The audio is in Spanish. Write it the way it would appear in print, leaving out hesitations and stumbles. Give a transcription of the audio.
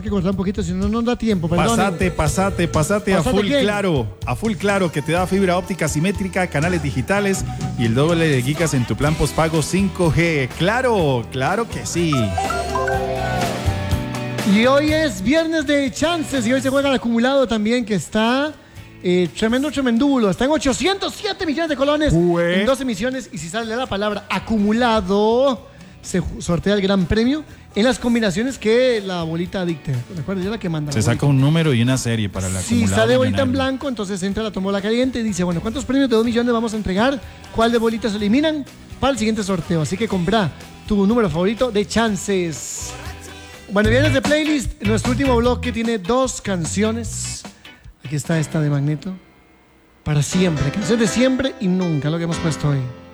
que cortar un poquito, si no nos da tiempo. Perdón. Pasate a Full Claro. A Full Claro, que te da fibra óptica simétrica, canales digitales y el doble de gigas en tu plan postpago 5G. Claro que sí. Y hoy es viernes de chances y hoy se juega el acumulado también, que está tremendulo. Está en 807 millones de colones en 2 emisiones. Y si sale la palabra acumulado, se sortea el gran premio en las combinaciones que la bolita dicte. Recuerda, es la que manda. Se saca un número y una serie para el acumulado. Si sale bolita en blanco, entonces entra la tómbola caliente y dice, bueno, ¿cuántos premios de 2 millones vamos a entregar? ¿Cuál de bolitas se eliminan para el siguiente sorteo? Así que compra tu número favorito de chances. Bueno, viernes de playlist. Nuestro último bloque tiene 2 canciones. Aquí está esta de Magneto. Para siempre. Canción de siempre y nunca, lo que hemos puesto hoy.